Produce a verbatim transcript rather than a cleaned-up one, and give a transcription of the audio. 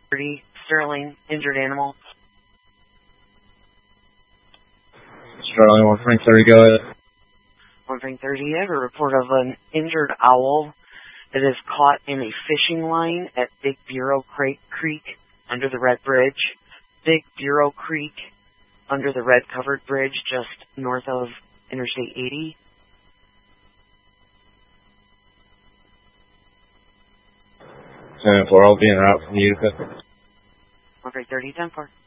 thirty, Sterling, injured animal. Sterling, one Frank thirty, go ahead. one Frank thirty, I have a report of an injured owl that is caught in a fishing line at Big Bureau Creek under the Red Bridge. Big Bureau Creek under the red covered bridge just north of Interstate eighty. ten four, I'll be en route from Utica. one Frank thirty, ten four.